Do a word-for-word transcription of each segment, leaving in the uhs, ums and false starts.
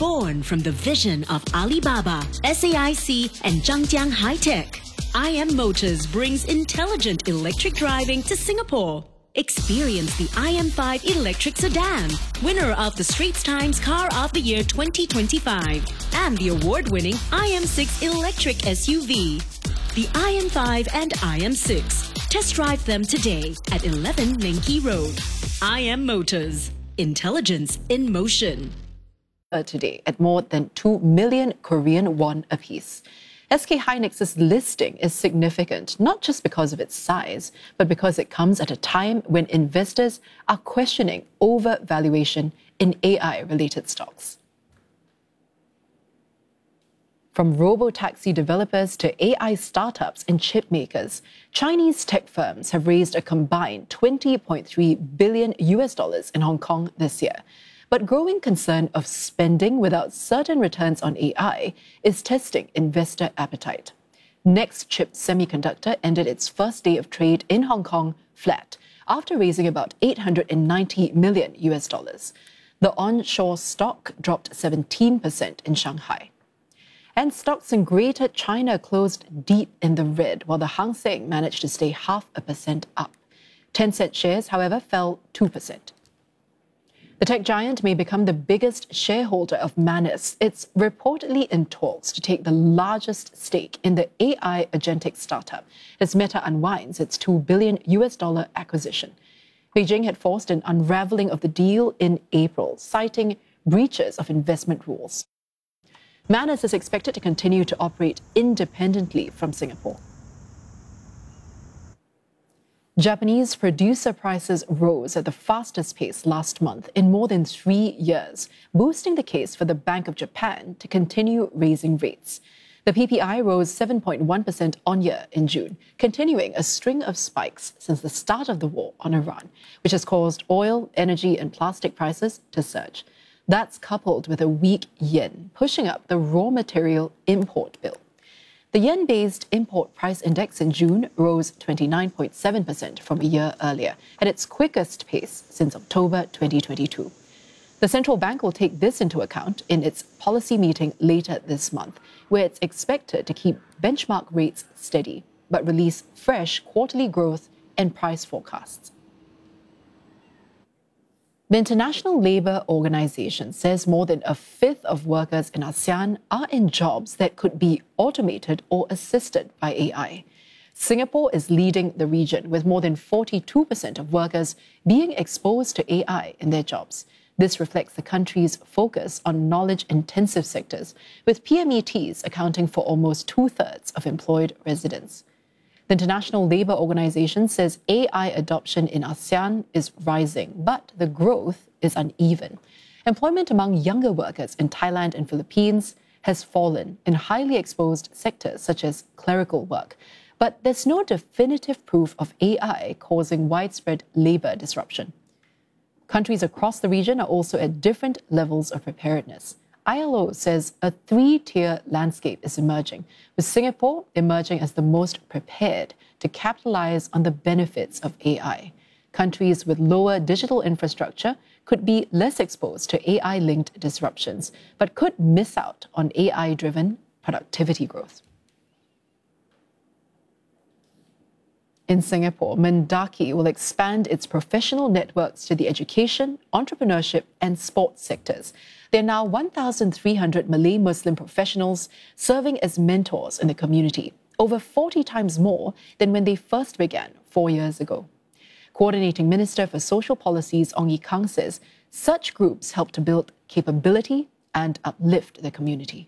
Born from the vision of Alibaba, S A I C, and Zhangjiang High-Tech, I M Motors brings intelligent electric driving to Singapore. Experience the I M five electric sedan, winner of the Straits Times Car of the Year twenty twenty-five, and the award-winning I M six electric S U V. The I M five and I M six. Test drive them today at eleven Leng Road. I M Motors. Intelligence in motion. Today at more than two million Korean won apiece. S K Hynix's listing is significant not just because of its size, but because it comes at a time when investors are questioning overvaluation in A I-related stocks. From robo-taxi developers to A I startups and chip makers, Chinese tech firms have raised a combined twenty point three billion U S dollars in Hong Kong this year. But growing concern of spending without certain returns on A I is testing investor appetite. Nextchip Semiconductor ended its first day of trade in Hong Kong flat after raising about eight hundred ninety million U S dollars. The onshore stock dropped seventeen percent in Shanghai. And stocks in Greater China closed deep in the red, while the Hang Seng managed to stay half a percent up. Tencent shares, however, fell two percent. The tech giant may become the biggest shareholder of Manus. It's reportedly in talks to take the largest stake in the A I agentic startup as Meta unwinds its two billion U S dollar acquisition. Beijing had forced an unraveling of the deal in April, citing breaches of investment rules. Manus is expected to continue to operate independently from Singapore. Japanese producer prices rose at the fastest pace last month in more than three years, boosting the case for the Bank of Japan to continue raising rates. The P P I rose seven point one percent on-year in June, continuing a string of spikes since the start of the war on Iran, which has caused oil, energy and plastic prices to surge. That's coupled with a weak yen, pushing up the raw material import bill. The yen-based import price index in June rose twenty-nine point seven percent from a year earlier, at its quickest pace since October twenty twenty-two. The central bank will take this into account in its policy meeting later this month, where it's expected to keep benchmark rates steady, but release fresh quarterly growth and price forecasts. The International Labour Organization says more than a fifth of workers in ASEAN are in jobs that could be automated or assisted by A I. Singapore is leading the region with more than forty-two percent of workers being exposed to A I in their jobs. This reflects the country's focus on knowledge-intensive sectors, with P M E Ts accounting for almost two-thirds of employed residents. The International Labour Organization says A I adoption in ASEAN is rising, but the growth is uneven. Employment among younger workers in Thailand and Philippines has fallen in highly exposed sectors such as clerical work. But there's no definitive proof of A I causing widespread labour disruption. Countries across the region are also at different levels of preparedness. I L O says a three-tier landscape is emerging, with Singapore emerging as the most prepared to capitalize on the benefits of A I. Countries with lower digital infrastructure could be less exposed to A I-linked disruptions, but could miss out on A I-driven productivity growth. In Singapore, Mendaki will expand its professional networks to the education, entrepreneurship and sports sectors. There are now one thousand three hundred Malay Muslim professionals serving as mentors in the community, over forty times more than when they first began four years ago. Coordinating Minister for Social Policies Ong Ye Kung says such groups help to build capability and uplift the community.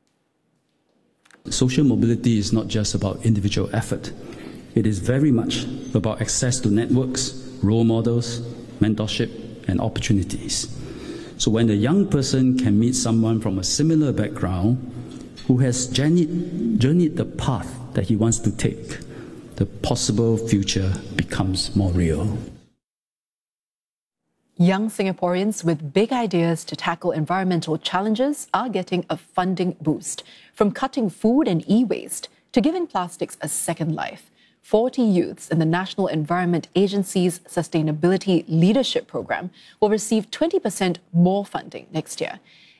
Social mobility is not just about individual effort. It is very much about access to networks, role models, mentorship, and opportunities. So when a young person can meet someone from a similar background who has journeyed, journeyed the path that he wants to take, the possible future becomes more real. Young Singaporeans with big ideas to tackle environmental challenges are getting a funding boost. From cutting food and e-waste to giving plastics a second life, forty youths in the National Environment Agency's Sustainability Leadership Programme will receive twenty percent more funding next year.